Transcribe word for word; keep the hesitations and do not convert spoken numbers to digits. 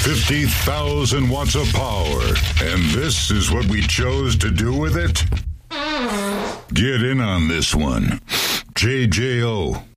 fifty thousand watts of power. And this is what we chose to do with it? Get in on this one. J J O.